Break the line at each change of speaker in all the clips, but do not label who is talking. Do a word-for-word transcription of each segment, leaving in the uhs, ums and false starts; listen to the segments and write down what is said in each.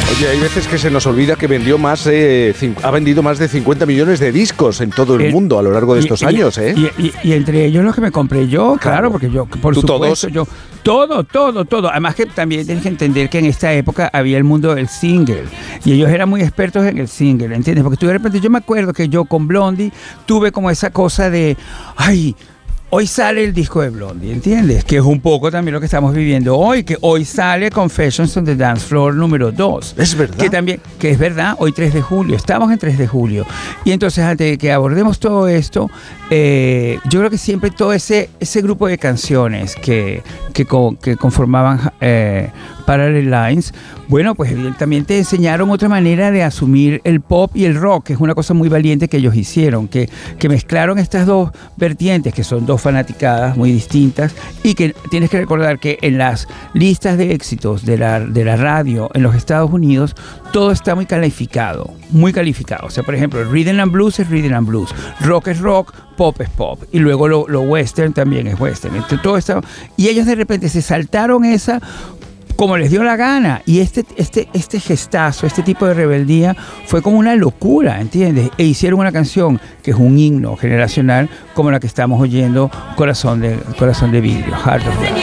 Oye, hay veces que se nos olvida que vendió más, eh, cinc- ha vendido más de cincuenta millones de discos en todo el, el mundo a lo largo de
y,
estos
y,
años, ¿eh?
Y, y, y entre ellos los que me compré yo, claro, claro porque yo, por
¿Tú
supuesto,
todos?
yo, todo, todo, todo. Además que también tienes que entender que en esta época había el mundo del single y ellos eran muy expertos en el single, ¿entiendes? Porque tú de repente, yo me acuerdo que yo con Blondie tuve como esa cosa de, ay, hoy sale el disco de Blondie, ¿entiendes? Que es un poco también lo que estamos viviendo hoy, que hoy sale Confessions on the Dance Floor número dos.
Es verdad.
Que también, que es verdad, hoy tres de julio, estamos en tres de julio. Y entonces, antes de que abordemos todo esto, eh, yo creo que siempre todo ese, ese grupo de canciones que, que, co, que conformaban eh, Parallel Lines, bueno, pues también te enseñaron otra manera de asumir el pop y el rock, que es una cosa muy valiente que ellos hicieron, que, que mezclaron estas dos vertientes, que son dos fanaticadas muy distintas, y que tienes que recordar que en las listas de éxitos de la, de la radio en los Estados Unidos, todo está muy calificado, muy calificado. O sea, por ejemplo, Rhythm and Blues es Rhythm and Blues, rock es rock, pop es pop, y luego lo, lo western también es western. Entonces, todo está, y ellos de repente se saltaron esa como les dio la gana, y este, este, este gestazo, este tipo de rebeldía fue como una locura, ¿entiendes? E hicieron una canción que es un himno generacional como la que estamos oyendo, Corazón de, Corazón de Vidrio, Heart of Glass.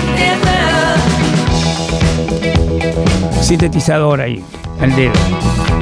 Sintetizador ahí, al dedo.